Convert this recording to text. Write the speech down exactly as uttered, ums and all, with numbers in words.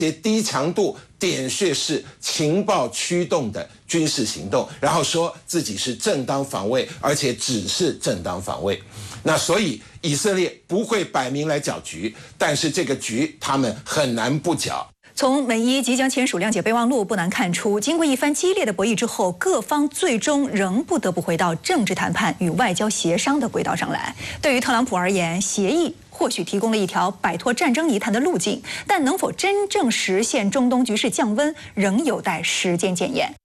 些低强度、点穴式、情报驱动的军事行动，然后说自己是正当防卫，而且只是正当防卫。那所以以色列不会摆明来搅局，但是这个局他们很难不搅。 从美伊即将签署谅解备忘录，不难看出，经过一番激烈的博弈之后，各方最终仍不得不回到政治谈判与外交协商的轨道上来。对于特朗普而言，协议或许提供了一条摆脱战争泥潭的路径，但能否真正实现中东局势降温，仍有待时间检验。